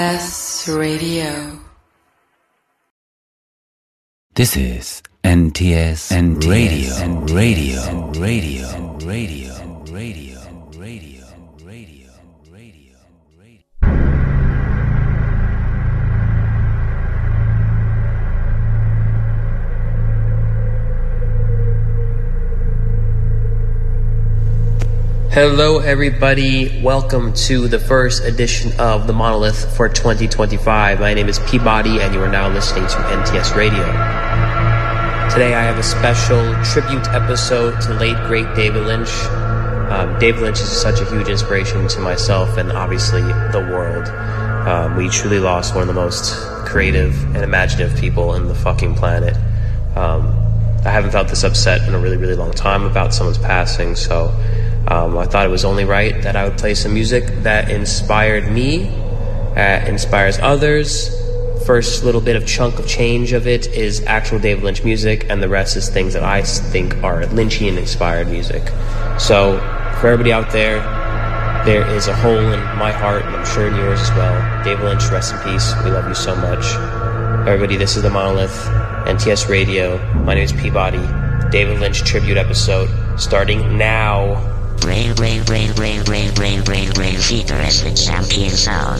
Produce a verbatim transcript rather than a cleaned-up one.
S Radio. This is N T S Radio, Radio, Radio, Radio, Radio, Radio, Radio, Radio, Radio. Hello everybody, welcome to the first edition of The Monolith for twenty twenty-five. My name is Peabody and you are now listening to N T S Radio. Today I have a special tribute episode to late great David Lynch. Um, David Lynch is such a huge inspiration to myself and obviously the world. Um, we truly lost one of the most creative and imaginative people in the fucking planet. Um, I haven't felt this upset in a really, really long time about someone's passing, so Um, I thought it was only right that I would play some music that inspired me, uh, inspires others. First little bit of chunk of change of it is actual David Lynch music, and the rest is things that I think are Lynchian-inspired music. So, for everybody out there, there is a hole in my heart, and I'm sure in yours as well. David Lynch, rest in peace. We love you so much. Everybody, this is The Monolith, N T S Radio. My name is Peabody. David Lynch tribute episode starting now. Brain, brain, brain, brain, brain, brain, brain, brain, features with Champion Sound.